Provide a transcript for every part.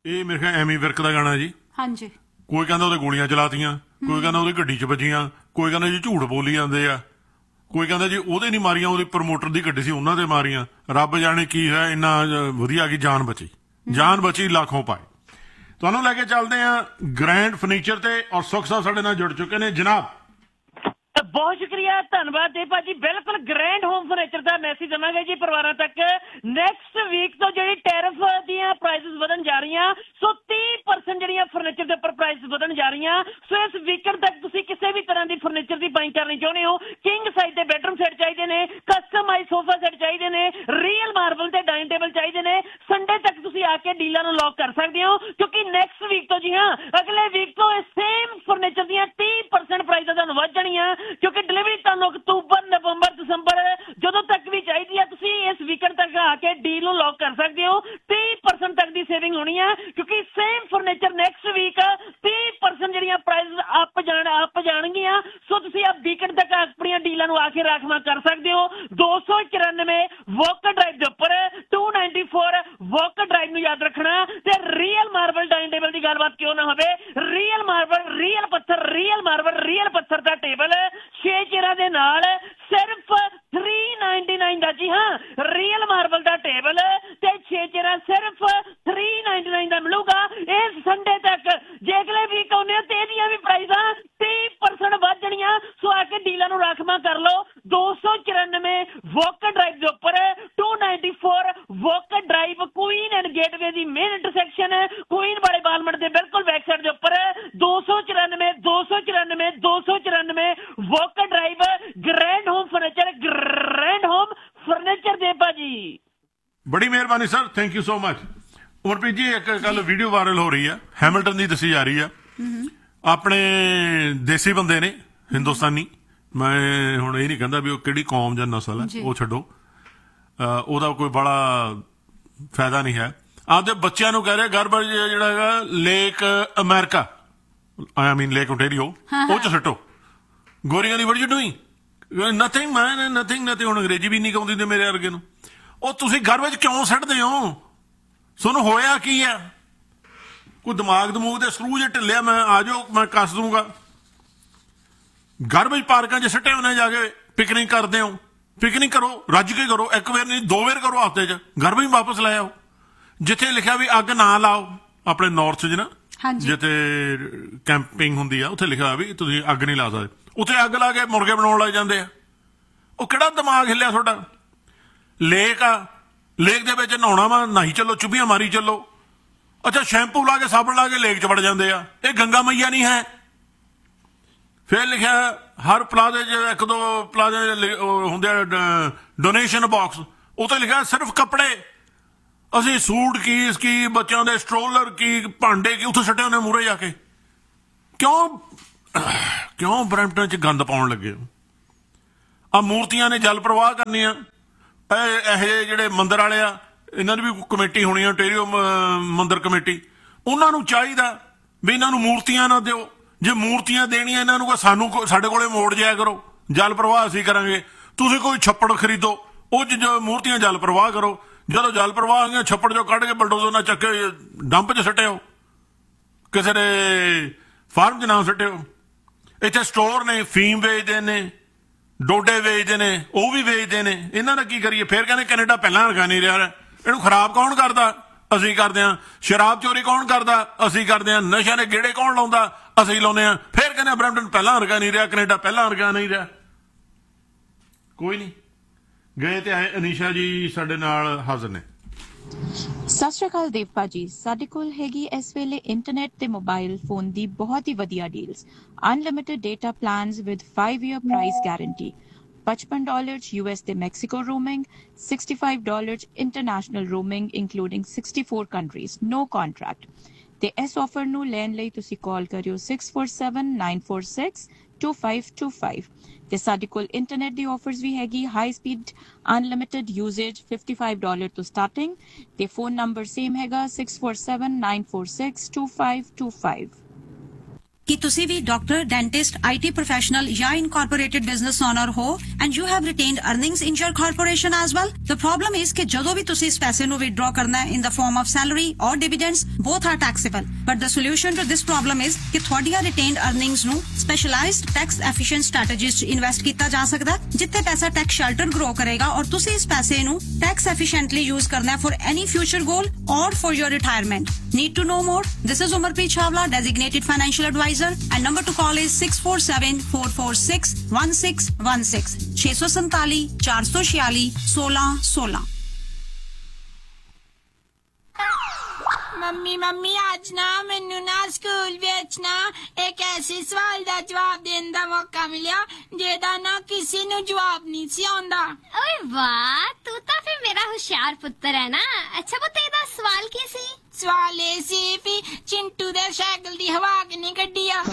ਇਹ ਮੇਰੇ ਖਿਆਲ ਐਮੀ ਵਿਰਕ ਦਾ ਗਾਣਾ ਜੀ। ਹਾਂਜੀ। ਕੋਈ ਕਹਿੰਦਾ ਉਹਦੇ ਗੋਲੀਆਂ ਚਲਾਤੀਆਂ, ਕੋਈ ਕਹਿੰਦਾ ਉਹਦੀ ਗੱਡੀ 'ਚ ਵੱਜੀਆਂ, ਕੋਈ ਕਹਿੰਦਾ ਜੀ ਝੂਠ ਬੋਲੀ ਜਾਂਦੇ ਆ, ਕੋਈ ਕਹਿੰਦਾ ਜੀ ਉਹਦੇ ਨਹੀਂ ਮਾਰੀਆਂ, ਉਹਦੀ ਪ੍ਰਮੋਟਰ ਦੀ ਗੱਡੀ ਸੀ ਉਹਨਾਂ ਦੇ ਮਾਰੀਆਂ। ਰੱਬ ਜਾਣੇ ਕੀ ਹੈ, ਇੰਨਾ ਵਧੀਆ ਕਿ ਜਾਨ ਬਚੀ ਲੱਖੋਂ ਪਾਏ। ਤੁਹਾਨੂੰ ਲੈ ਕੇ ਚੱਲਦੇ ਆ ਗ੍ਰੈਂਡ ਫਰਨੀਚਰ ਤੇ, ਔਰ ਸੁਖ ਸਾਹਿਬ ਸਾਡੇ ਨਾਲ ਜੁੜ ਚੁੱਕੇ ਨੇ। ਜਨਾਬ ਬਹੁਤ ਸ਼ੁਕਰੀਆ, ਧੰਨਵਾਦ ਜੀ ਭਾਜੀ। ਬਿਲਕੁਲ ਗ੍ਰੈਂਡ ਹੋਮ ਫਰਨੀਚਰ ਦਾ ਮੈਸੇਜ ਦੇਵਾਂਗੇ ਜੀ ਪਰਿਵਾਰਾਂ ਤੱਕ। ਨੈਕਸਟ ਵੀਕ ਤੋਂ ਜਿਹੜੀ ਟੈਰਿਫ ਦੀਆਂ ਪ੍ਰਾਈਸਿਸ ਵਧਣ ਜਾ ਰਹੀਆਂ, ਸੋ 30% ਜਿਹੜੀਆਂ ਫਰਨੀਚਰ ਦੇ ਉੱਪਰ ਪ੍ਰਾਈਸਿਸ ਵਧਣ ਜਾ ਰਹੀਆਂ। ਸੋ ਇਸ ਵੀਕਐਂਡ ਤੱਕ ਤੁਸੀਂ ਕਿਸੇ ਵੀ ਤਰ੍ਹਾਂ ਦੀ ਫਰਨੀਚਰ ਦੀ ਬਾਈਂਗ ਕਰਨੀ ਚਾਹੁੰਦੇ ਹੋ, ਕਿੰਗ ਸਾਈਜ਼ ਦੇ ਬੈਡਰੂਮ ਸੈੱਟ ਚਾਹੀਦੇ ਨੇ, ਕਸਟਮਾਈਜ਼ ਸੋਫਾ ਸੈੱਟ ਚਾਹੀਦੇ ਨੇ, ਰੀਅਲ ਮਾਰਬਲ ਤੇ ਡਾਈਨਿੰਗ ਟੇਬਲ ਚਾਹੀਦੇ ਨੇ, ਸੰਡੇ ਤੱਕ ਤੁਸੀਂ ਆ ਕੇ ਡੀਲਾਂ ਨੂੰ ਲੌਕ ਕਰ ਸਕਦੇ ਹੋ, ਕਿਉਂਕਿ ਨੈਕਸਟ ਵੀਕ ਤੋਂ ਜੀ ਹਾਂ ਅਗਲੇ ਵੀਕ ਤੋਂ ਇਹ ਸੇਮ ਫਰਨੀਚਰ ਦੀਆਂ 30% ਪ੍ਰਾਈਸਾਂ ਤੁਹਾਨੂੰ ਵੱਧ ਜਾਣੀਆਂ, ਕਿਉਂਕਿ ਡਿਲੀਵਰੀ ਤੁਹਾਨੂੰ ਅਕਤੂਬਰ, ਨਵੰਬਰ, ਦਸੰਬਰ ਜਦੋਂ ਤੱਕ ਵੀ ਚਾਹੀਦੀ ਹੈ, ਤੁਸੀਂ ਇਸ ਵੀਕਐਂਡ ਤੱਕ ਆ ਕੇ ਡੀਲ ਨੂੰ ਲੌਕ ਕਰ ਸਕਦੇ ਹੋ। 30% ਤੱਕ ਦੀ ਸੇਵਿੰਗ ਹੋਣੀ ਹੈ, ਕਿਉਂਕਿ ਸੇਮ ਫਰਨੀਚਰ ਨੈਕਸਟ ਵੀਕ 30% ਜਿਹੜੀਆਂ ਪ੍ਰਾਈਸ ਅਪ ਜਾਣਗੀਆਂ। ਸੋ ਤੁਸੀਂ ਆ ਵੀਕਐਂਡ ਤੱਕ ਆਪਣੀਆਂ ਡੀਲਾਂ ਨੂੰ ਆ ਕੇ ਰਾਖਵਾਂ ਕਰ ਸਕਦੇ ਹੋ। 294 ਵੋਕਰ ਡਰਾਈਵ ਦੇ ਉੱਪਰ 294 ਵੋਕਰ ਡਰਾਈਵ ਨੂੰ ਯਾਦ ਰੱਖਣਾ। ਤੇ ਰੀਅਲ ਮਾਰਬਲ ਡਾਈਨਿੰਗ ਟੇਬਲ ਦੀ ਗੱਲਬਾਤ ਕਿਉਂ ਨਾ ਹੋਵੇ, ਰੀਅਲ ਮਾਰਬਲ, ਰੀਅਲ ਪੱਥਰ, ਰੀਅਲ ਮਾਰਬਲ, ਰੀਅਲ ਪੱਥਰ ਦਾ ਟੇਬਲ 6 ਚੇਅਰਾਂ ਦੇ ਨਾਲ ਸਿਰਫ 399 ਦਾ। ਜੀ ਹਾਂ, ਰੀਅਲ ਮਾਰਬਲ ਦਾ ਟੇਬਲ ਤੇ 6 ਚੇਅਰਾਂ ਸਿਰਫ 399 ਦਾ ਮਿਲੂਗਾ ਇਸ ਸੰਡੇ ਤੱਕ। ਜੇ ਅਗਲੇ ਵੀਕ ਆਉਂਦੇ ਤੇ ਇਹਦੀਆਂ ਵੀ ਪ੍ਰਾਈਸਾਂ 30% ਵੱਧ ਜਾਣੀਆਂ। ਸੋ ਆ ਕੇ ਡੀਲਾਂ ਨੂੰ ਰਾਖਵਾਂ ਕਰ ਲਓ। 294 ਵੋਕਰ ਡਰਾਈਵ ਦੇ ਉੱਪਰ 294 walker drive, Queen and gateway the main intersection, Queen ਵਾਲੇ ਬਾਲਮਟ ਦੇ ਬਿਲਕੁਲ ਬੈਕ ਸਾਈਡ ਦੇ ਉੱਪਰ 294 walker drive. Grand home furniture, grand home furniture ਦੇ ਭਾਜੀ। ਬੜੀ ਮਿਹਰਬਾਨੀ sir, thank you so much. Umarpreet ਜੀ, ਇੱਕ ਕੱਲ ਵੀਡੀਓ ਵਾਇਰਲ ਹੋ ਰਹੀ ਆ, ਹੈਮਿਲਟਨ ਦੀ ਦੱਸੀ ਜਾ ਰਹੀ ਆ। ਆਪਣੇ ਦੇਸੀ ਬੰਦੇ ਨੇ, ਹਿੰਦੁਸਤਾਨੀ, ਮੈਂ ਹੁਣ ਇਹ ਨਹੀਂ ਕਹਿੰਦਾ ਵੀ ਉਹ ਕਿਹੜੀ ਕੌਮ ਜਾਂ ਨਸਲ ਹੈ, ਉਹ ਛੱਡੋ, ਉਹਦਾ ਕੋਈ ਬੜਾ ਫਾਇਦਾ ਨਹੀਂ ਹੈ। ਆਪਦੇ ਬੱਚਿਆਂ ਨੂੰ ਕਹਿ ਰਹੇ ਗਰਭ ਜਿਹੜਾ ਹੈਗਾ ਲੇਕ ਅਮਰੀਕਾ, ਆਈ ਮੀਨ ਲੇਕ ਓਨਟਾਰੀਓ, ਉਹ ਚ ਸੁੱਟੋ। ਗੋਰੀਆਂ ਦੀ ਵਟ ਡੂਇੰਗ ਨਥਿੰਗ ਮੈਨ, ਨਥਿੰਗ। ਹੁਣ ਅੰਗਰੇਜ਼ੀ ਵੀ ਨਹੀਂ ਆਉਂਦੀ ਤੇ ਮੇਰੇ ਵਰਗੇ ਨੂੰ। ਉਹ ਤੁਸੀਂ ਘਰ ਵਿੱਚ ਕਿਉਂ ਸੁੱਟਦੇ ਹੋ? ਤੁਹਾਨੂੰ ਹੋਇਆ ਕੀ ਆ? ਕੋਈ ਦਿਮਾਗ ਦੇ ਸਕਰੂ ਜੇ ਢਿੱਲਿਆ, ਮੈਂ ਆ ਜਾਓ ਮੈਂ ਕੱਸ ਦੂੰਗਾ। ਘਰ ਵਿੱਚ ਪਾਰਕਾਂ 'ਚ ਸਿੱਟੇ ਹੁੰਦੇ, ਜਾ ਕੇ ਪਿਕਨਿਕ ਕਰਦੇ ਹੋ। ਪਿਕਨਿਕ ਕਰੋ, ਰੱਜ ਕੇ ਕਰੋ, ਇੱਕ ਵਾਰ ਨਹੀਂ 2 ਵਾਰ ਕਰੋ ਹਫ਼ਤੇ 'ਚ। ਘਰ ਵਿੱਚ ਵਾਪਸ ਲੈ ਆਓ। ਜਿੱਥੇ ਲਿਖਿਆ ਵੀ ਅੱਗ ਨਾ ਲਾਓ, ਆਪਣੇ ਨਾਰਥ 'ਚ ਨਾ ਜਿੱਥੇ ਕੈਂਪਿੰਗ ਹੁੰਦੀ ਆ, ਉੱਥੇ ਲਿਖਿਆ ਵੀ ਤੁਸੀਂ ਅੱਗ ਨਹੀਂ ਲਾ ਸਕਦੇ। ਉੱਥੇ ਅੱਗ ਲਾ ਕੇ ਮੁਰਗੇ ਬਣਾਉਣ ਲੱਗ ਜਾਂਦੇ ਆ। ਉਹ ਕਿਹੜਾ ਦਿਮਾਗ ਹਿੱਲਿਆ ਤੁਹਾਡਾ? ਲੇਕ ਆ, ਲੇਕ ਦੇ ਵਿੱਚ ਨਹਾਉਣਾ ਵਾ, ਨਹਾਈ ਚੱਲੋ, ਚੁੱਭੀਆਂ ਮਾਰੀ ਚੱਲੋ। ਅੱਛਾ, ਸ਼ੈਂਪੂ ਲਾ ਕੇ, ਸਾਬਣ ਲਾ ਕੇ ਲੇਕ 'ਚ ਵੜ ਜਾਂਦੇ ਆ। ਇਹ ਗੰਗਾ ਮਈਆ ਨਹੀਂ ਹੈ। ਫਿਰ ਲਿਖਿਆ ਹਰ ਪਲਾਜ਼ੇ 'ਚ, 1-2 ਪਲਾਜ਼ੇ ਹੁੰਦੇ ਆ ਡੋਨੇਸ਼ਨ ਬਾਕਸ, ਉੱਥੇ ਲਿਖਿਆ ਸਿਰਫ ਕੱਪੜੇ। ਅਸੀਂ ਸੂਟ ਕੀ ਬੱਚਿਆਂ ਦੇ ਸਟਰੋਲਰ ਕੀ, ਭਾਂਡੇ ਕੀ, ਉੱਥੇ ਸੱਟੇ ਹੁੰਦੇ ਮੂਹਰੇ ਜਾ ਕੇ। ਕਿਉਂ ਬਰੈਂਪਟਨ 'ਚ ਗੰਦ ਪਾਉਣ ਲੱਗੇ? ਆ ਮੂਰਤੀਆਂ ਨੇ ਜਲ ਪ੍ਰਵਾਹ ਕਰਨੀ ਆ। ਇਹ ਜਿਹੜੇ ਮੰਦਰ ਵਾਲੇ ਆ, ਇਹਨਾਂ ਦੀ ਵੀ ਕਮੇਟੀ ਹੋਣੀ ਆ, ਓਨਟਾਰੀਓ ਮੰਦਰ ਕਮੇਟੀ। ਉਹਨਾਂ ਨੂੰ ਚਾਹੀਦਾ ਵੀ ਇਹਨਾਂ ਨੂੰ ਮੂਰਤੀਆਂ ਨਾ ਦਿਓ। ਜੇ ਮੂਰਤੀਆਂ ਦੇਣੀਆਂ ਇਹਨਾਂ ਨੂੰ, ਸਾਨੂੰ ਸਾਡੇ ਕੋਲੇ ਮੋੜ ਜਾਇਆ ਕਰੋ, ਜਲ ਪ੍ਰਵਾਹ ਅਸੀਂ ਕਰਾਂਗੇ। ਤੁਸੀਂ ਕੋਈ ਛੱਪੜ ਖਰੀਦੋ, ਉਹ 'ਚ ਮੂਰਤੀਆਂ ਜਲ ਪ੍ਰਵਾਹ ਕਰੋ। ਜਦੋਂ ਜਲ ਪ੍ਰਵਾਹ ਆ ਗਿਆ, ਛੱਪੜ 'ਚੋਂ ਕੱਢ ਕੇ ਬਲਡੋਜ਼ਰ ਨਾਲ ਚੱਕ ਕੇ ਡੰਪ 'ਚ ਸੁੱਟਿਓ, ਕਿਸੇ ਦੇ ਫਾਰਮ 'ਚ ਨਾ ਸੁੱਟਿਓ। ਇੱਥੇ ਸਟੋਰ ਨੇ, ਫੀਮ ਵੇਚਦੇ ਨੇ, ਡੋਡੇ ਵੇਚਦੇ ਨੇ, ਉਹ ਵੀ ਵੇਚਦੇ ਨੇ। ਇਹਨਾਂ ਦਾ ਕੀ ਕਰੀਏ? ਫਿਰ ਕਹਿੰਦੇ ਕੈਨੇਡਾ ਪਹਿਲਾਂ ਵਰਗਾ ਨਹੀਂ ਰਿਹਾ। ਇਹਨੂੰ ਖਰਾਬ ਕੌਣ ਕਰਦਾ? ਅਸੀਂ ਕਰਦੇ ਹਾਂ। ਸ਼ਰਾਬ ਚੋਰੀ ਕੌਣ ਕਰਦਾ? ਅਸੀਂ ਕਰਦੇ ਹਾਂ। ਨਸ਼ਿਆਂ ਦੇ ਗੇੜੇ ਕੌਣ ਲਾਉਂਦਾ? ਅਸੀਂ ਲਾਉਂਦੇ ਹਾਂ। ਫਿਰ ਕਹਿੰਦੇ ਬਰੈਂਪਟਨ ਪਹਿਲਾਂ ਵਰਗਾ ਨਹੀਂ ਰਿਹਾ, ਕੈਨੇਡਾ ਪਹਿਲਾਂ ਵਰਗਾ ਨਹੀਂ ਰਿਹਾ। ਕੋਈ ਨਹੀਂ, ਗਏ ਤੇ ਆਏ। ਅਨੀਸ਼ਾ ਜੀ ਸਾਡੇ ਨਾਲ ਹਾਜ਼ਰ ਨੇ। ਸਤਿ ਸ਼੍ਰੀ ਅਕਾਲ ਦੇਵ ਭਾਜੀ, ਸਾਡੇ ਕੋਲ ਹੈਗੀ ਇਸ ਵੇਲੇ ਇੰਟਰਨੈਟ ਤੇ ਮੋਬਾਈਲ ਫੋਨ ਦੀ ਬਹੁਤ ਹੀ ਵਧੀਆ deals. Unlimited data plans with 5-year price guarantee, $55 US ਤੇ Mexico roaming, $65 international roaming including 64 countries, no contract। ਤੇ ਇਸ ਆਫਰ ਨੂੰ ਲੈਣ ਲਈ ਤੁਸੀਂ ਕਾਲ ਕਰਿਓ 647-946-2525। ਤੇ ਸਾਡੇ ਕੋਲ ਇੰਟਰਨੈਟ ਦੀ ਆਫਰਸ ਵੀ ਹੈਗੀ, ਹਾਈ ਸਪੀਡ ਅਨਲਿਮਿਟਿਡ ਯੂਜ਼ੇਜ $55 ਤੋਂ ਸਟਾਰਟਿੰਗ। ਤੇ ਫੋਨ ਨੰਬਰ ਸੇਮ ਹੈਗਾ 647-946-2525। ਕਿ ਤੁਸੀਂ ਵੀ ਡਾਕਟਰ, ਡੈਂਟਿਸਟ, IT professional ਜਾਂ incorporated business owner ਹੋ and you have retained earnings in your corporation as well? The problem is ਕਿ ਜਦੋਂ ਵੀ ਤੁਸੀਂ ਇਸ ਪੈਸੇ ਨੂੰ withdraw ਕਰਨਾ ਹੈ in the form of salary or dividends, both are taxable. But the solution to this problem is ਕਿ ਤੁਹਾਡੀਆਂ retained earnings ਨੂੰ specialized tax efficient strategies 'ਚ invest ਕੀਤਾ ਜਾ ਸਕਦਾ, ਜਿੱਥੇ ਪੈਸਾ tax shelter grow ਕਰੇਗਾ ਔਰ ਤੁਸੀਂ ਇਸ ਪੈਸੇ ਨੂੰ tax efficiently use ਕਰਨਾ ਹੈ for any future goal or for your retirement. Need to know more? This is Umarpreet Chawla, designated financial advisor, and number to call is 647-446-1616. 647 446 1616. Mummy ਅੱਜ ਨਾ ਮੈਨੂੰ ਨਾ ਸਕੂਲ ਵਿੱਚ ਨਾ ਇੱਕ ਐਸੇ ਸਵਾਲ ਦਾ ਜਵਾਬ ਦੇਣ ਦਾ ਮੌਕਾ ਮਿਲਿਆ ਜਿਹਦਾ ਨਾ ਕਿਸੇ ਨੂੰ ਜਵਾਬ ਨਹੀਂ ਸੀ ਆਉਂਦਾ। ਓਏ ਵਾਹ, ਤੂੰ ਤਾਂ ਫਿਰ ਮੇਰਾ ਹੁਸ਼ਿਆਰ ਪੁੱਤਰ ਹੈ ਨਾ। ਅੱਛਾ ਪੁੱਤ, ਇਹਦਾ ਸਵਾਲ ਕੀ ਸੀ? ਸਵਾਲ ਇਹ ਸੀ ਵੀ ਚਿੰਟੂ ਦੇ ਸਾਈਕਲ ਦੀ ਹਵਾ ਕਿੰਨੀ ਕੱਢੀ ਆ?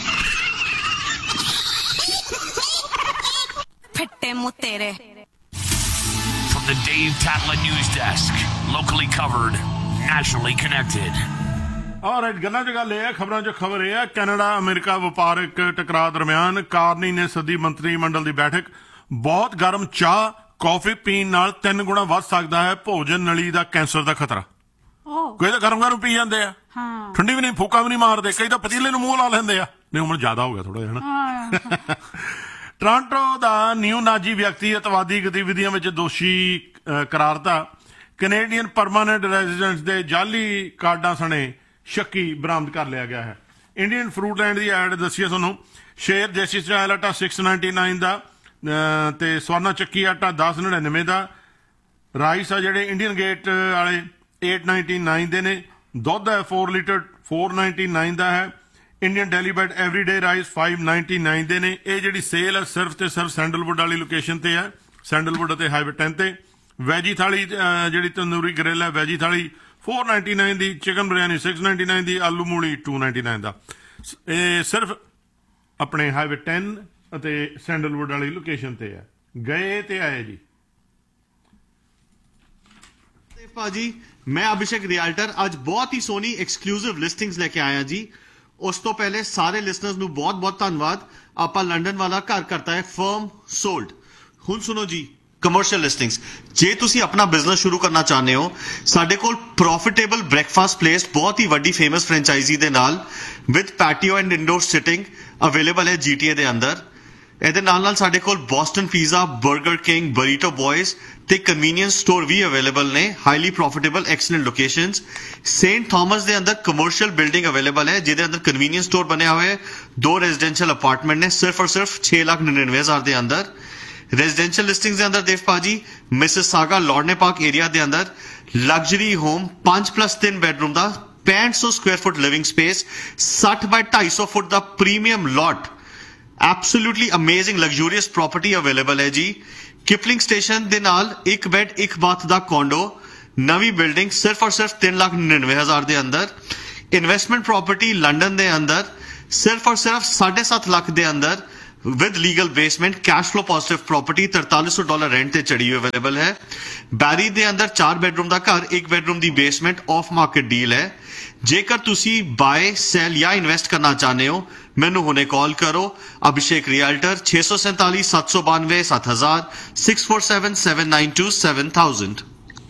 ਫਿੱਟੇ ਮੂੰਹ ਤੇਰੇ। From the Dave Tatla News Desk, locally covered, nationally connected. All right, ਗੱਲਾਂ 'ਚ ਗੱਲ ਇਹ ਹੈ, ਖਬਰਾਂ 'ਚ ਖਬਰ ਇਹ ਹੈ, ਕੈਨੇਡਾ ਅਮਰੀਕਾ ਵਪਾਰਕ ਟਕਰਾਅ ਦਰਮਿਆਨ ਕਾਰਨੀ ਨੇ ਸੱਦੀ ਮੰਤਰੀ ਮੰਡਲ ਦੀ ਬੈਠਕ। ਬਹੁਤ ਗਰਮ ਚਾਹ ਕੌਫੀ ਪੀਣ ਨਾਲ 3 ਗੁਣਾ ਵੱਧ ਸਕਦਾ ਹੈ ਭੋਜਨ ਨਲੀ ਦਾ ਕੈਂਸਰ ਦਾ ਖਤਰਾ। ਕੋਈ ਤਾਂ ਗਰਮ ਪੀ ਜਾਂਦੇ ਆ, ਠੰਡੀ ਵੀ ਨਹੀਂ, ਫੂਕਾ ਵੀ ਨਹੀਂ ਮਾਰਦੇ, ਕਈ ਤਾਂ ਪਤੀਲੇ ਨੂੰ ਮੂੰਹ ਲਾ ਲੈਂਦੇ ਆ। ਨਹੀਂ, ਉਮਰ ਜ਼ਿਆਦਾ ਹੋ ਗਿਆ ਥੋੜਾ ਜਿਹਾ ਨਾ। ਟੋਰਾਂਟੋ ਦਾ ਨਿਊ ਨਾਜੀ ਵਿਅਕਤੀ ਅਤਵਾਦੀ ਗਤੀਵਿਧੀਆਂ ਵਿੱਚ ਦੋਸ਼ੀ ਕਰਾਰਤਾ। ਕੈਨੇਡੀਅਨ ਪਰਮਾਨੈਂਟ ਰੈਜ਼ੀਡੈਂਟਸ ਦੇ ਜਾਲੀ ਕਾਰਡਾਂ ਸਣੇ ਸ਼ੱਕੀ ਬਰਾਮਦ ਕਰ ਲਿਆ ਗਿਆ ਹੈ। ਇੰਡੀਅਨ ਫਰੂਟ ਲੈਂਡ ਦੀ ਐਡ ਦੱਸੀ ਤੁਹਾਨੂੰ। ਸ਼ੇਰ ਦੇਸੀ ਸਟਾਈਲ ਆਟਾ 699 ਦਾ ਤੇ ਸਵਰਨਾ ਚੱਕੀ ਆਟਾ 1099 ਦਾ। ਰਾਈਸ ਆ ਜਿਹੜੇ ਇੰਡੀਅਨ ਗੇਟ ਵਾਲੇ 899 ਦੇ ਨੇ। ਦੁੱਧ ਹੈ 4 ਲੀਟਰ 499 ਦਾ ਹੈ। ਇੰਡੀਅਨ ਡੈਲੀਬੈਟ ਐਵਰੀਡੇ ਰਾਈਸ 599 ਦੇ ਨੇ। ਇਹ ਜਿਹੜੀ ਸੇਲ ਹੈ ਸਿਰਫ ਤੇ ਸਿਰਫ ਸੈਂਡਲਵੁੱਡ ਵਾਲੀ ਲੋਕੇਸ਼ਨ ਤੇ ਹੈ, ਸੈਂਡਲਵੁੱਡ ਅਤੇ ਹਾਈਵੇ 10 ਤੇ। ਵੈਜੀ ਥਾਲੀ ਜਿਹੜੀ ਤੰਦੂਰੀ ਗਰਿਲ ਹੈ ਵੈਜੀ ਥਾਲੀ 499 ਦੀ, ਚਿਕਨ ਬਿਰਿਆਨੀ 699 ਦੀ, ਆਲੂ ਮੂਲੀ 299 ਦਾ। ਇਹ ਸਿਰਫ ਆਪਣੇ ਹਾਈਵੇ 10 ਅਤੇ ਸੈਂਡਲਵੁੱਡ ਵਾਲੀ ਲੋਕੇਸ਼ਨ ਤੇ ਹੈ। ਗਏ ਤੇ ਆਏ ਜੀ। ਭਾਜੀ, ਮੈਂ ਅਭਿਸ਼ੇਕ ਰਿਆਲਟਰ ਅੱਜ ਬਹੁਤ ਹੀ ਸੋਹਣੀ ਐਕਸਕਲੂਸਿਵ ਲਿਸਟਿੰਗਸ ਲੈ ਕੇ ਆਇਆ ਜੀ। ਉਸ ਤੋਂ ਪਹਿਲੇ ਸਾਰੇ ਲਿਸਨਰਸ ਨੂੰ ਬਹੁਤ ਬਹੁਤ ਧੰਨਵਾਦ। ਆਪਾਂ ਲੰਡਨ ਵਾਲਾ ਘਰ ਕਰਤਾ ਹੈ ਫਰਮ ਸੋਲਡ। ਹੁਣ ਸੁਣੋ ਜੀ, ਕਮਰਸ਼ੀਅਲ ਲਿਸਟਿੰਗਸ। ਜੇ ਤੁਸੀਂ ਆਪਣਾ ਬਿਜ਼ਨਸ ਸ਼ੁਰੂ ਕਰਨਾ ਚਾਹੁੰਦੇ ਹੋ, ਸਾਡੇ ਕੋਲ ਪ੍ਰੋਫਿਟੇਬਲ ਬ੍ਰੇਕਫਾਸਟ ਪਲੇਸ ਬਹੁਤ ਹੀ ਵੱਡੀ ਫੇਮਸ ਫਰੈਂਚਾਈਜ਼ੀ ਦੇ ਨਾਲ with patio and indoor sitting available ਹੈ GTA ਦੇ ਅੰਦਰ। ਇਹਦੇ ਨਾਲ ਸਾਡੇ ਕੋਲ ਬੋਸਟਨ ਪੀਜ਼ਾ, 버ਗਰ ਕਿੰਗ, ਬਰੀਟੋ ਬॉयਜ਼ ਤੇ ਕਨਵੀਨੀਅੰਸ ਸਟੋਰ ਵੀ ਅਵੇਲੇਬਲ ਨੇ। Highly profitable excellent locations. Saint Thomas ਦੇ ਅੰਦਰ ਕਮਰਸ਼ੀਅਲ ਬਿਲਡਿੰਗ ਅਵੇਲੇਬਲ ਹੈ ਜਿਹਦੇ ਅੰਦਰ ਕਨਵੀਨੀਅੰਸ ਸਟੋਰ ਬਣਿਆ ਹੋਇਆ ਹੈ। 2 ਰੈਜ਼ੀਡੈਂਸ਼ੀਅਲ ਅਪਾਰਟਮੈਂਟ ਨੇ ਸਿਰਫ ਔਰ ਸਿਰਫ 6,99,000 ਦੇ ਅੰਦਰ। ਰੈਜ਼ੀਡੈਂਸ਼ੀਅਲ ਲਿਸਟਿੰਗਸ ਦੇ ਅੰਦਰ ਦੇਵ ਭਾਜੀ ਮਿਸਿਸਾਗਾ ਲੌਰਨੇ ਪਾਰਕ ਏਰੀਆ ਦੇ ਅੰਦਰ ਲਗਜ਼ਰੀ ਹੋਮ 5+3 ਬੈਡਰੂਮ ਦਾ 6500 ਸਕੁਅਰ ਫੁੱਟ ਲਿਵਿੰਗ ਸਪੇਸ, 60 ਬਾਈ 250 ਫੁੱਟ ਦਾ ਪ੍ਰੀਮੀਅਮ ਲੋਟ, ਐਬਸੋਲੂਟਲੀ ਅਮੇਜ਼ਿੰਗ ਲਗਜ਼ੂਰੀਅਸ ਪ੍ਰਾਪਰਟੀ ਅਵੇਲੇਬਲ ਹੈ ਜੀ। ਕਿਪਲਿੰਗ ਸਟੇਸ਼ਨ ਦੇ ਨਾਲ 1 ਬੈਡ 1 ਬਾਥ ਦਾ ਕੋਂਡੋ, ਨਵੀਂ ਬਿਲਡਿੰਗ ਸਿਰਫ ਔਰ ਸਿਰਫ 3,99,000 ਦੇ ਅੰਦਰ। ਇਨਵੈਸਟਮੈਂਟ ਪ੍ਰਾਪਰਟੀ ਲੰਡਨ ਦੇ ਅੰਦਰ ਸਿਰਫ ਔਰ ਸਿਰਫ 7.5 ਲੱਖ ਦੇ ਅੰਦਰ with legal basement, cash flow positive property, $4300 rent ਤੇ ਚੜੀ ਅਵੇਲੇਬਲ ਹੈ। ਬੈਰੀ ਦੇ ਅੰਦਰ 4 ਬੈਡਰੂਮ ਦਾ ਘਰ, 1 bedroom the basement of market deal ਹੈ। ਜੇਕਰ ਤੁਸੀਂ ਬਾਏ, ਸੈਲ ਜਾਂ ਇਨਵੈਸਟ ਕਰਨਾ ਚਾਹੁੰਦੇ ਹੋ, ਮੈਨੂੰ ਹੁਣੇ ਕਾਲ ਕਰੋ। ਅਭਿਸ਼ੇਕ ਰਿਆਲਟਰ 647 792 7000 647 792 7000।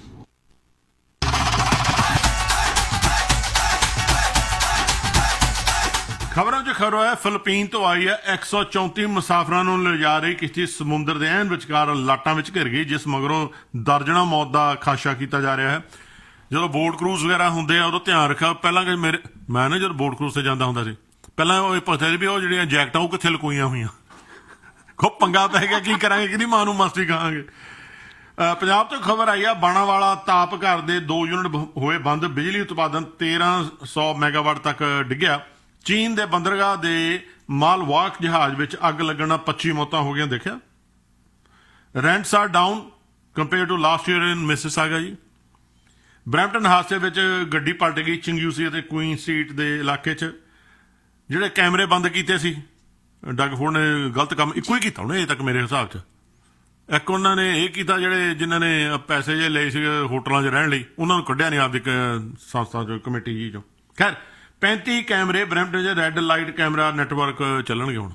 ਖਬਰਾਂ 'ਚ ਖਬਰ ਹੈ, ਫਿਲੀਪੀਨ ਤੋਂ ਆਈ ਹੈ। 134 ਮੁਸਾਫਰਾਂ ਨੂੰ ਲਿਜਾ ਰਹੀ ਕਿਸ਼ਤੀ ਸਮੁੰਦਰ ਦੇ ਐਨ ਵਿਚਕਾਰ ਲਾਟਾਂ ਵਿੱਚ ਘਿਰ ਗਈ, ਜਿਸ ਮਗਰੋਂ ਦਰਜਨਾਂ ਮੌਤ ਦਾ ਖਾਸ਼ਾ ਕੀਤਾ ਜਾ ਰਿਹਾ ਹੈ। ਜਦੋਂ ਬੋਟ ਕਰੂਜ਼ ਵਗੈਰਾ ਹੁੰਦੇ ਆ ਉਦੋਂ ਧਿਆਨ ਰੱਖਿਆ। ਪਹਿਲਾਂ ਕਿ ਮੈਂ ਨਾ ਜਦੋਂ ਬੋਟ ਕਰੂਜ਼ ਤੇ ਜਾਂਦਾ ਹੁੰਦਾ ਸੀ, ਪਹਿਲਾਂ ਉਹ ਪੁੱਛਦੇ ਵੀ ਉਹ ਜਿਹੜੀਆਂ ਜੈਕਟਾਂ ਉਹ ਕਿੱਥੇ ਲੁਕੋਈਆਂ ਹੋਈਆਂ। ਖੂਬ ਪੰਗਾ ਪੈ ਗਿਆ, ਕੀ ਕਰਾਂਗੇ, ਕਿਹਦੀ ਮਾਂ ਨੂੰ ਮਸਤੀ ਖਾਵਾਂਗੇ। ਪੰਜਾਬ ਤੋਂ ਖਬਰ ਆਈ ਆ, ਬਾਣਾਵਾਲਾ ਤਾਪ ਘਰ ਦੇ 2 ਯੂਨਿਟ ਹੋਏ ਬੰਦ, ਬਿਜਲੀ ਉਤਪਾਦਨ 1300 ਮੈਗਾਵਾਟ ਤੱਕ ਡਿੱਗਿਆ। ਚੀਨ ਦੇ ਬੰਦਰਗਾਹ ਦੇ ਮਾਲਵਾਕ ਜਹਾਜ਼ ਵਿੱਚ ਅੱਗ ਲੱਗਣ ਨਾਲ 25 ਮੌਤਾਂ ਹੋ ਗਈਆਂ। ਦੇਖਿਆ, rents R down compare to last year in Mississauga ਜੀ। ਬਰੈਂਪਟਨ ਹਾਦਸੇ ਵਿੱਚ ਗੱਡੀ ਪਲਟ ਗਈ ਚਿੰਗਯੂਸੀ ਅਤੇ ਕੁਈਨ ਸਟਰੀਟ ਦੇ ਇਲਾਕੇ 'ਚ। ਜਿਹੜੇ ਕੈਮਰੇ ਬੰਦ ਕੀਤੇ ਸੀ, ਡਗ ਫੋਰਡ ਨੇ ਗਲਤ ਕੰਮ ਇੱਕੋ ਹੀ ਕੀਤਾ ਉਹਨੇ ਅਜੇ ਤੱਕ ਮੇਰੇ ਹਿਸਾਬ 'ਚ। ਇੱਕ ਉਹਨਾਂ ਨੇ ਇਹ ਕੀਤਾ, ਜਿਹੜੇ ਜਿਨ੍ਹਾਂ ਨੇ ਪੈਸੇ ਜੇ ਲਏ ਸੀ ਹੋਟਲਾਂ 'ਚ ਰਹਿਣ ਲਈ, ਉਹਨਾਂ ਨੂੰ ਕੱਢਿਆ ਨਹੀਂ ਆਪਦੀ ਸੰਸਥਾ 'ਚੋਂ, ਕਮੇਟੀ ਜੀ 'ਚੋਂ। ਖੈਰ, 35 ਕੈਮਰੇ ਬਰੈਂਪਟਨ 'ਚ ਰੈੱਡ ਲਾਈਟ ਕੈਮਰਾ ਨੈਟਵਰਕ ਚੱਲਣਗੇ ਹੁਣ।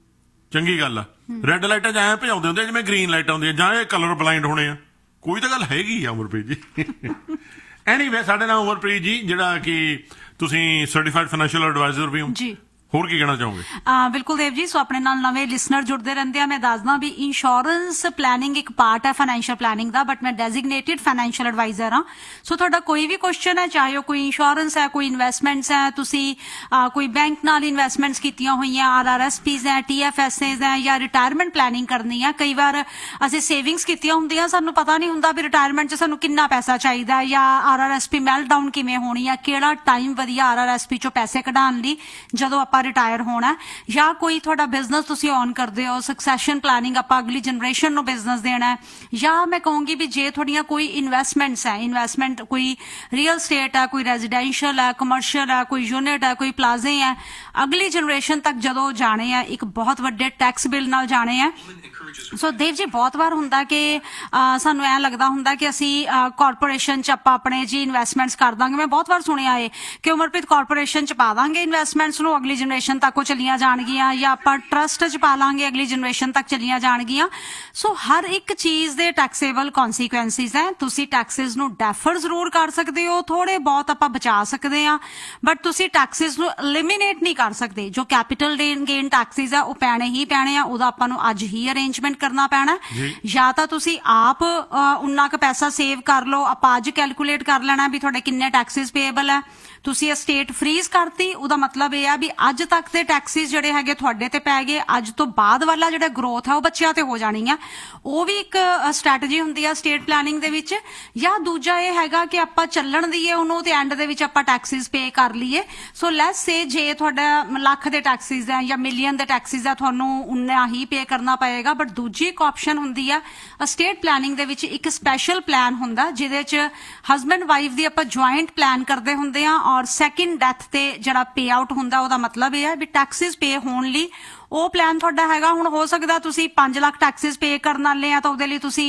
ਚੰਗੀ ਗੱਲ ਆ। ਰੈੱਡ ਲਾਈਟਾਂ 'ਚ ਐਂ ਭਜਾਉਂਦੇ ਹੁੰਦੇ ਜਿਵੇਂ ਗ੍ਰੀਨ ਲਾਈਟਾਂ ਹੁੰਦੀਆਂ, ਜਾਂ ਇਹ ਕਲਰ ਬਲਾਈਂਡ ਹੋਣੇ ਆ। ਕੋਈ ਤਾਂ ਗੱਲ ਹੈਗੀ ਆ ਅਮਰਪ੍ਰੀਤ ਜੀ। ਐਨੀਵੇ ਸਾਡੇ ਨਾਲ ਅਮਰਪ੍ਰੀਤ ਜੀ, ਜਿਹੜਾ ਕਿ ਤੁਸੀਂ ਸਰਟੀਫਾਈਡ ਫਾਈਨੈਂਸ਼ੀਅਲ ਐਡਵਾਈਜ਼ਰ ਵੀ ਹੋ ਜੀ। ਹੋਰ ਕੀ ਕਹਿਣਾ ਚਾਹੋਗੇ? ਬਿਲਕੁਲ ਦੇਵ ਜੀ। ਸੋ ਆਪਣੇ ਨਾਲ ਨਵੇਂ ਲਿਸਨਰ ਜੁੜਦੇ ਰਹਿੰਦੇ ਆ। ਮੈਂ ਦੱਸਦਾ ਵੀ ਇੰਸ਼ੋਰੈਂਸ ਪਲੈਨਿੰਗ ਇੱਕ ਪਾਰਟ ਹੈ ਫਾਈਨੈਂਸ਼ੀਅਲ ਪਲੈਨਿੰਗ ਦਾ, ਬਟ ਮੈਂ ਡੈਜ਼ਿਗਨੇਟਿਡ ਫਾਈਨੈਂਸ਼ੀਅਲ ਐਡਵਾਈਜ਼ਰ ਹਾਂ। ਸੋ ਤੁਹਾਡਾ ਕੋਈ ਵੀ ਕੁਐਸਚਨ ਹੈ, ਚਾਹੇ ਉਹ ਕੋਈ ਇੰਸ਼ੋਰੈਂਸ ਹੈ, ਕੋਈ ਇਨਵੈਸਟਮੈਂਟਸ ਹੈ, ਤੁਸੀਂ ਕੋਈ ਬੈਂਕ ਨਾਲ ਇਨਵੈਸਟਮੈਂਟਸ ਕੀਤੀਆਂ ਹੋਈਆਂ, RRSPs ਹੈ, TFSAs ਹੈ, ਜਾਂ ਰਿਟਾਇਰਮੈਂਟ ਪਲੈਨਿੰਗ ਕਰਨੀ ਹੈ। ਕਈ ਵਾਰ ਅਸੀਂ ਸੇਵਿੰਗਸ ਕੀਤੀਆਂ ਹੁੰਦੀਆਂ, ਸਾਨੂੰ ਪਤਾ ਨਹੀਂ ਹੁੰਦਾ ਵੀ ਰਿਟਾਇਰਮੈਂਟ 'ਚ ਸਾਨੂੰ ਕਿੰਨਾ ਪੈਸਾ ਚਾਹੀਦਾ ਹੈ, ਜਾਂ RRSP ਮੈਲਟ ਡਾਊਨ ਕਿਵੇਂ ਹੋਣੀ ਹੈ, ਕਿਹੜਾ ਟਾਈਮ ਵਧੀਆ RRSP 'ਚੋਂ ਪੈਸੇ ਕਢਾਉਣ ਲਈ ਜਦੋਂ ਆਪਾਂ ਰਿਟਾਇਰ ਹੋਣਾ, ਜਾਂ ਕੋਈ ਤੁਹਾਡਾ ਬਿਜ਼ਨਸ ਤੁਸੀਂ ਔਨ ਕਰਦੇ ਹੋ, ਸਕਸੈਸ਼ਨ ਪਲੈਨਿੰਗ, ਆਪਾਂ ਅਗਲੀ ਜਨਰੇਸ਼ਨ ਨੂੰ ਬਿਜ਼ਨਸ ਦੇਣਾ ਹੈ, ਜਾਂ ਮੈਂ ਕਹੂੰਗੀ ਵੀ ਜੇ ਤੁਹਾਡੀਆਂ ਕੋਈ ਇਨਵੈਸਟਮੈਂਟਸ ਹੈ, ਇਨਵੈਸਟਮੈਂਟ ਕੋਈ ਰੀਅਲ ਸਟੇਟ ਹੈ, ਕੋਈ ਰੈਜ਼ੀਡੈਂਸ਼ੀਅਲ ਹੈ, ਕਮਰਸ਼ੀਅਲ ਹੈ, ਕੋਈ ਯੂਨਿਟ ਹੈ, ਕੋਈ ਪਲਾਜ਼ੇ ਹੈ, ਅਗਲੀ ਜਨਰੇਸ਼ਨ ਤੱਕ ਜਦੋਂ ਜਾਣੇ ਆ, ਇੱਕ ਬਹੁਤ ਵੱਡੇ ਟੈਕਸ ਬਿੱਲ ਨਾਲ ਜਾਣੇ ਆ। ਸੋ ਦੇਵ ਜੀ, ਬਹੁਤ ਵਾਰ ਹੁੰਦਾ ਕਿ ਸਾਨੂੰ ਐਂ ਲੱਗਦਾ ਹੁੰਦਾ ਕਿ ਅਸੀਂ ਕਾਰਪੋਰੇਸ਼ਨ 'ਚ ਆਪਾਂ ਆਪਣੇ ਜੀ ਇਨਵੈਸਟਮੈਂਟਸ ਕਰ ਦਾਂਗੇ। ਮੈਂ ਬਹੁਤ ਵਾਰ ਸੁਣਿਆ ਹੈ ਕਿ ਉਮਰਪ੍ਰੀਤ ਕਾਰਪੋਰੇਸ਼ਨ 'ਚ ਪਾ ਦਾਂਗੇ ਇਨਵੈਸਟਮੈਂਟਸ ਨੂੰ, ਅਗਲੀ ਜਨਰੇਸ਼ਨ ਤੱਕ ਉਹ ਚਲੀਆਂ ਜਾਣਗੀਆਂ, ਜਾਂ ਆਪਾਂ ਟਰਸਟ 'ਚ ਪਾ ਲਾਂਗੇ, ਅਗਲੀ ਜਨਰੇਸ਼ਨ ਤੱਕ ਚਲੀਆਂ ਜਾਣਗੀਆਂ। ਸੋ ਹਰ ਇੱਕ ਚੀਜ਼ ਦੇ ਟੈਕਸੇਬਲ ਕੌਨਸੀਕੁਐਂਸਿਸ ਹੈ। ਤੁਸੀਂ ਟੈਕਸਿਸ ਨੂੰ ਡੈਫਰ ਜ਼ਰੂਰ ਕਰ ਸਕਦੇ ਹੋ, ਥੋੜੇ ਬਹੁਤ ਆਪਾਂ ਬਚਾ ਸਕਦੇ ਹਾਂ, ਬਟ ਤੁਸੀਂ ਟੈਕਸਿਸ ਨੂੰ ਐਲੀਮੀਨੇਟ ਨਹੀਂ ਕਰ ਸਕਦੇ। ਜੋ ਕੈਪੀਟਲ ਗੇਨ ਟੈਕਸਿਸ ਆ ਉਹ ਪੈਣੇ ਹੀ ਪੈਣੇ ਆ, ਉਹਦਾ ਆਪਾਂ ਨੂੰ ਅੱਜ ਹੀ ਅਰੇਂਜਮੈਂਟ ਕਰਨਾ ਪੈਣਾ। ਜਾਂ ਤਾਂ ਤੁਸੀਂ ਆਪ ਉਨਾ ਕੁ ਪੈਸਾ ਸੇਵ ਕਰ ਲਓ, ਆਪਾਂ ਅੱਜ ਕੈਲਕੂਲੇਟ ਕਰ ਲੈਣਾ ਵੀ ਤੁਹਾਡੇ ਕਿੰਨੇ ਟੈਕਸਿਸ ਪੇਏਬਲ ਹੈ। ਤੁਸੀਂ estate freeze ਕਰਤੀ, ਉਹਦਾ ਮਤਲਬ ਇਹ ਆ ਵੀ ਅੱਜ ਤੱਕ ਦੇ ਟੈਕਸਿਸ ਜਿਹੜੇ ਹੈਗੇ ਤੁਹਾਡੇ ਤੇ ਪੈ ਗਏ, ਅੱਜ ਤੋਂ ਬਾਅਦ ਵਾਲਾ ਜਿਹੜਾ ਗਰੋਥ ਹੈ ਉਹ ਬੱਚਿਆਂ ਤੇ ਹੋ ਜਾਣੀ ਆ। ਉਹ ਵੀ ਇੱਕ ਸਟ੍ਰੈਟਜੀ ਹੁੰਦੀ ਆ ਸਟੇਟ ਪਲੈਨਿੰਗ ਦੇ ਵਿੱਚ। ਜਾਂ ਦੂਜਾ ਇਹ ਹੈਗਾ ਕਿ ਆਪਾਂ ਚੱਲਣ ਦੀਏ ਉਹਨੂੰ, ਤੇ ਐਂਡ ਦੇ ਵਿੱਚ ਆਪਾਂ ਟੈਕਸਿਸ ਪੇ ਕਰ ਲਈਏ। ਸੋ ਲੈਟਸ ਸੇ ਜੇ ਤੁਹਾਡਾ ਲੱਖ ਦੇ ਟੈਕਸਿਸ ਹੈ ਜਾਂ ਮਿਲੀਅਨ ਦੇ ਟੈਕਸਿਸ ਹੈ, ਤੁਹਾਨੂੰ ਉਨਾ ਹੀ ਪੇ ਕਰਨਾ ਪਏਗਾ। ਬਟ ਦੂਜੀ ਇੱਕ ਆਪਸ਼ਨ ਹੁੰਦੀ ਆ ਸਟੇਟ ਪਲੈਨਿੰਗ ਦੇ ਵਿੱਚ, ਇੱਕ ਸਪੈਸ਼ਲ ਪਲਾਨ ਹੁੰਦਾ ਜਿਹਦੇ 'ਚ ਹਸਬੈਂਡ ਵਾਈਫ ਦੀ ਆਪਾਂ ਜੁਆਇੰਟ ਪਲਾਨ ਕਰਦੇ ਹੁੰਦੇ ਆ, ਔਰ ਸੈਕਿੰਡ ਡੈਥ ਤੇ ਜਿਹੜਾ ਪੇ ਆਊਟ ਹੁੰਦਾ ਉਹਦਾ ਮਤਲਬ ਇਹ ਹੈ ਵੀ ਟੈਕਸਿਸ ਪੇ ਹੋਣ ਲਈ ਉਹ ਪਲਾਨ ਤੁਹਾਡਾ ਹੈਗਾ। ਹੁਣ ਹੋ ਸਕਦਾ ਤੁਸੀਂ 5 ਲੱਖ ਟੈਕਸਿਸ ਪੇ ਕਰਨ ਵਾਲੇ ਆ, ਤਾਂ ਉਹਦੇ ਲਈ ਤੁਸੀਂ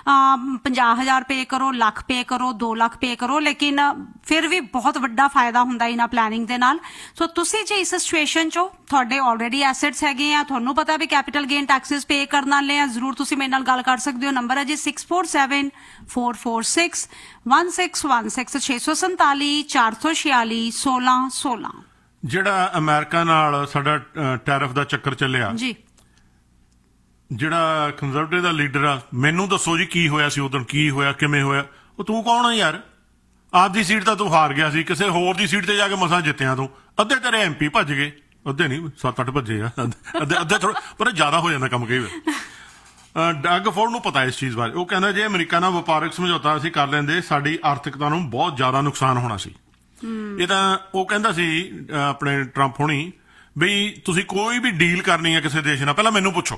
50,000 ਪੇ ਕਰੋ, ਲੱਖ ਪੇ ਕਰੋ, 2 ਲੱਖ ਪੇ ਕਰੋ, ਲੇਕਿਨ ਫਿਰ ਵੀ ਬਹੁਤ ਵੱਡਾ ਫਾਇਦਾ ਹੁੰਦਾ ਇਹਨਾਂ ਪਲੈਨਿੰਗ ਦੇ ਨਾਲ। ਸੋ ਤੁਸੀਂ ਜੇ ਇਸ ਸਿਚੁਏਸ਼ਨ 'ਚੋਂ ਤੁਹਾਡੇ ਆਲਰੇਡੀ ਐਸੈਟਸ ਹੈਗੇ ਆ, ਤੁਹਾਨੂੰ ਪਤਾ ਵੀ ਕੈਪੀਟਲ ਗੇਨ ਟੈਕਸਿਸ ਪੇ ਕਰਨ ਵਾਲੇ ਆ, ਜ਼ਰੂਰ ਤੁਸੀਂ ਮੇਰੇ ਨਾਲ ਗੱਲ ਕਰ ਸਕਦੇ ਹੋ। ਨੰਬਰ ਹੈ ਜੀ 647446 1616 647 446 1616। ਜਿਹੜਾ ਅਮਰੀਕਾ ਨਾਲ ਸਾਡਾ ਟੈਰਿਫ ਦਾ ਚੱਕਰ ਚੱਲਿਆ ਜੀ, ਜਿਹੜਾ ਕੰਜ਼ਰਵੇਟਿਵ ਦਾ ਲੀਡਰ ਆ, ਮੈਨੂੰ ਦੱਸੋ ਜੀ ਕੀ ਹੋਇਆ ਸੀ ਉਦੋਂ, ਕੀ ਹੋਇਆ, ਕਿਵੇਂ ਹੋਇਆ? ਉਹ ਤੂੰ ਕੌਣ ਆ ਯਾਰ? ਆਪਦੀ ਸੀਟ ਤਾਂ ਤੂੰ ਹਾਰ ਗਿਆ ਸੀ, ਕਿਸੇ ਹੋਰ ਦੀ ਸੀਟ ਤੇ ਜਾ ਕੇ ਮਸਾਂ ਜਿੱਤਿਆ ਤੂੰ। ਅੱਧੇ ਤੇਰੇ MP ਭੱਜ ਗਏ, ਅੱਧੇ ਨਹੀਂ 7-8 ਭੱਜੇ ਆ, ਅੱਧੇ ਥੋੜਾ, ਪਰ ਜ਼ਿਆਦਾ ਹੋ ਜਾਂਦਾ ਕੰਮ ਕਈ ਵਾਰ। ਡੱਗ ਫੋਰਡ ਨੂੰ ਪਤਾ ਇਸ ਚੀਜ਼ ਬਾਰੇ। ਉਹ ਕਹਿੰਦਾ ਜੇ ਅਮਰੀਕਾ ਨਾਲ ਵਪਾਰਕ ਸਮਝੌਤਾ ਅਸੀਂ ਕਰ ਲੈਂਦੇ, ਸਾਡੀ ਆਰਥਿਕਤਾ ਨੂੰ ਬਹੁਤ ਜ਼ਿਆਦਾ ਨੁਕਸਾਨ ਹੋਣਾ ਸੀ। ਇਹ ਤਾਂ ਉਹ ਕਹਿੰਦਾ ਸੀ ਆਪਣੇ ਟਰੰਪ ਹੋਣੀ ਵੀ ਤੁਸੀਂ ਕੋਈ ਵੀ ਡੀਲ ਕਰਨੀ ਹੈ ਕਿਸੇ ਦੇਸ਼ ਨਾਲ, ਪਹਿਲਾਂ ਮੈਨੂੰ ਪੁੱਛੋ।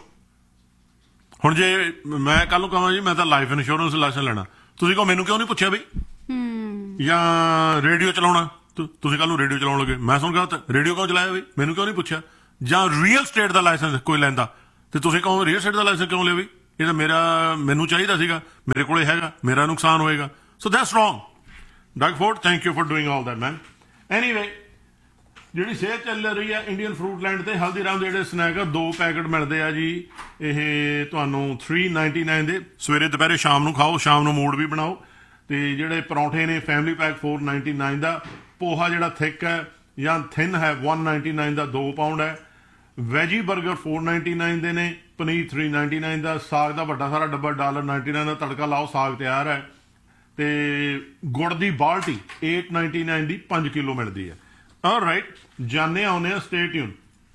ਹੁਣ ਜੇ ਮੈਂ ਕੱਲ ਨੂੰ ਕਹਾਂ ਜੀ ਮੈਂ ਤਾਂ ਲਾਈਫ ਇੰਸ਼ੋਰੈਂਸ ਲਾਇਸੈਂਸ ਲੈਣਾ, ਤੁਸੀਂ ਕਹੋ ਮੈਨੂੰ ਕਿਉਂ ਨਹੀਂ ਪੁੱਛਿਆ ਬਈ? ਜਾਂ ਰੇਡੀਓ ਚਲਾਉਣਾ, ਤੁਸੀਂ ਕੱਲ ਨੂੰ ਰੇਡੀਓ ਚਲਾਉਣ ਲੱਗੇ, ਮੈਂ ਸੁਣ ਗਿਆ ਰੇਡੀਓ ਕਿਉਂ ਚਲਾਇਆ ਬਈ, ਮੈਨੂੰ ਕਿਉਂ ਨਹੀਂ ਪੁੱਛਿਆ? ਜਾਂ ਰੀਅਲ ਸਟੇਟ ਦਾ ਲਾਇਸੈਂਸ ਕੋਈ ਲੈਂਦਾ ਤੇ ਤੁਸੀਂ ਕਹੋ ਰੀਅਲ ਸਟੇਟ ਦਾ ਲਾਇਸੈਂਸ ਕਿਉਂ ਲਿਆ ਬਈ? ਇਹ ਤਾਂ ਮੈਨੂੰ ਚਾਹੀਦਾ ਸੀਗਾ, ਮੇਰੇ ਕੋਲੇ ਹੈਗਾ, ਮੇਰਾ ਨੁਕਸਾਨ ਹੋਏਗਾ। So that's wrong. ਡੱਗ Ford, thank you for doing all that man. Anyway, ਜਿਹੜੀ ਸੇਲ ਚੱਲ ਰਹੀ ਹੈ ਇੰਡੀਅਨ ਫਰੂਟ ਲੈਂਡ ਤੇ ਹਲਦੀਰਾਮ ਦੇ ਜਿਹੜੇ ਸਨੈਕ ਆ, 2 ਪੈਕਟ ਮਿਲਦੇ ਆ ਜੀ। ਇਹ ਤੁਹਾਨੂੰ 399 ਦੇ, ਸਵੇਰੇ ਦੁਪਹਿਰੇ ਸ਼ਾਮ ਨੂੰ ਖਾਓ, ਸ਼ਾਮ ਨੂੰ ਮੂਡ ਵੀ ਬਣਾਓ। ਤੇ ਜਿਹੜੇ ਪਰੌਂਠੇ ਨੇ ਫੈਮਿਲੀ ਪੈਕ 499 ਦਾ, ਪੋਹਾ ਜਿਹੜਾ ਥਿਕ ਹੈ ਜਾਂ ਥਿਨ ਹੈ 199 ਦਾ 2 ਪਾਉਂਡ ਹੈ। ਵੈਜੀ 버ਗਰ 499 ਦੇ ਨੇ, ਪਨੀਰ 399 ਦਾ, ਸਾਗ ਦਾ ਵੱਡਾ ਸਾਰਾ ਡੱਬਾ $1.99 ਦਾ, ਤੜਕਾ ਲਾਓ ਸਾਗ ਤਿਆਰ ਹੈ। ਤੇ ਗੁੜ ਦੀ ਬਾਲਟੀ 899 ਦੀ 5 ਕਿਲੋ ਮਿਲਦੀ ਹੈ। ਆਲਰਾਈਟ, ਜਾਣੇ ਆਉਨੇ ਆ, ਸਟੇ ਟਿਊਨ।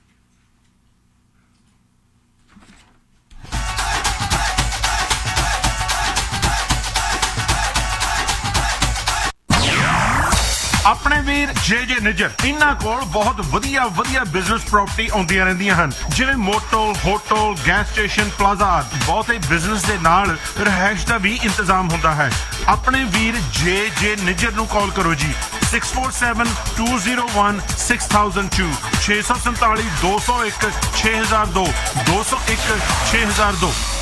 ਆਪਣੇ ਵੀਰ ਜੇ ਨਿੱਜਰ, ਇਹਨਾਂ ਕੋਲ ਬਹੁਤ ਵਧੀਆ ਬਿਜ਼ਨਸ ਪ੍ਰਾਪਰਟੀ ਆਉਂਦੀਆਂ ਰਹਿੰਦੀਆਂ ਹਨ, ਜਿਵੇਂ motel, hotel, gas station, plaza ਆਦਿ। ਬਹੁਤੇ ਬਿਜ਼ਨਸ ਦੇ ਨਾਲ ਰਿਹਾਇਸ਼ ਦਾ ਵੀ ਇੰਤਜ਼ਾਮ ਹੁੰਦਾ ਹੈ। ਆਪਣੇ ਵੀਰ ਜੇ ਨਿੱਜਰ ਨੂੰ ਕਾਲ ਕਰੋ ਜੀ 6472016002 647 201 6002 201 6002।